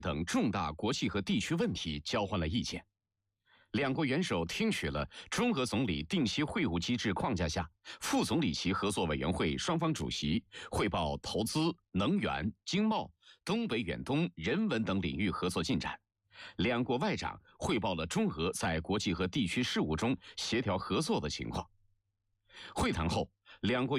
等重大国际和地区问题交换了意见。两国元首听取了中俄总理定期会晤机制框架下副总理级合作委员会双方主席汇报投资、能源、经贸、东北远东、人文等领域合作进展。两国外长汇报了中俄在国际和地区事务中协调合作的情况。会谈后，两国